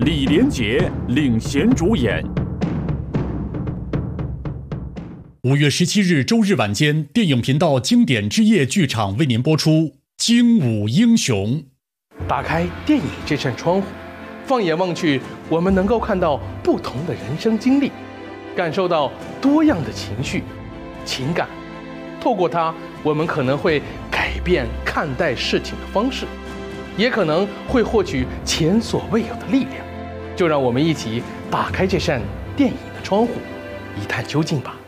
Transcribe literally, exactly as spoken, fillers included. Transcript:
李连杰领衔主演。 五月十七日周日晚间，电影频道经典之夜剧场为您播出《精武英雄》。 打开电影这扇窗户，放眼望去，我们能够看到不同的人生经历，感受到多样的情绪、情感。透过它，我们可能会改变看待事情的方式，也可能会获取前所未有的力量。就让我们一起打开这扇电影的窗户，一探究竟吧。